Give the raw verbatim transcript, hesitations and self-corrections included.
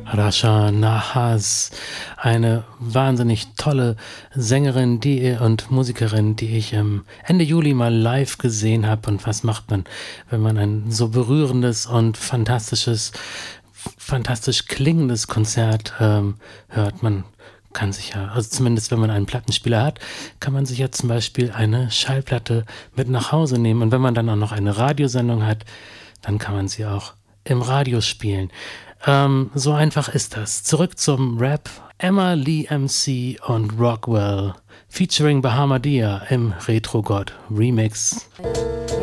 Rasha Nahas, eine wahnsinnig tolle Sängerin die, und Musikerin, die ich ähm, Ende Juli mal live gesehen habe. Und was macht man, wenn man ein so berührendes und fantastisches, fantastisch klingendes Konzert ähm, hört? Man kann sich ja, also zumindest wenn man einen Plattenspieler hat, kann man sich ja zum Beispiel eine Schallplatte mit nach Hause nehmen. Und wenn man dann auch noch eine Radiosendung hat, dann kann man sie auch im Radio spielen. Ähm, so einfach ist das. Zurück zum Rap. Emma Lee M C und Rockwell featuring Bahamadia im Retro God Remix.